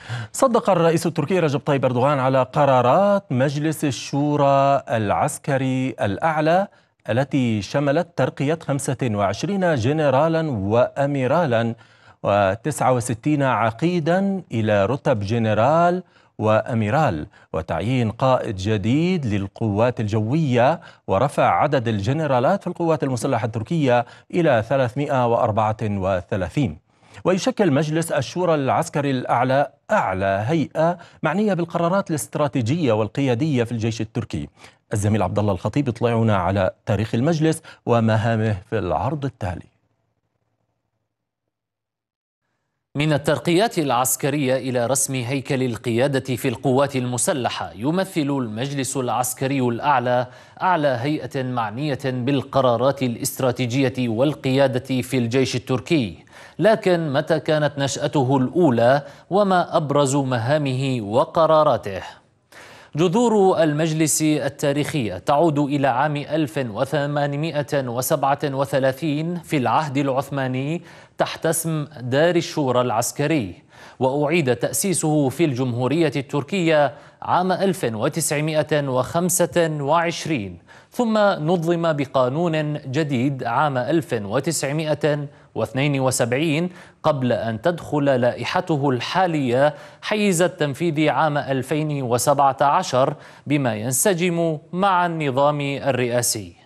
صدق الرئيس التركي رجب طيب أردوغان على قرارات مجلس الشورى العسكري الأعلى التي شملت ترقية 25 جنرالا وأميرالا و69 عقيدا إلى رتب جنرال وأميرال، وتعيين قائد جديد للقوات الجوية، ورفع عدد الجنرالات في القوات المسلحة التركية إلى 334. ويشكل مجلس الشورى العسكري الأعلى أعلى هيئة معنية بالقرارات الاستراتيجية والقيادية في الجيش التركي. الزميل عبد الله الخطيب يطلعنا على تاريخ المجلس ومهامه في العرض التالي. من الترقيات العسكرية إلى رسم هيكل القيادة في القوات المسلحة، يمثل المجلس العسكري الأعلى أعلى هيئة معنية بالقرارات الاستراتيجية والقيادة في الجيش التركي. لكن متى كانت نشأته الأولى وما أبرز مهامه وقراراته؟ جذور المجلس التاريخية تعود إلى عام 1837 في العهد العثماني تحت اسم دار الشورى العسكري، وأعيد تأسيسه في الجمهورية التركية عام 1925، ثم نظم بقانون جديد عام 1972 قبل أن تدخل لائحته الحالية حيز التنفيذ عام 2017 بما ينسجم مع النظام الرئاسي.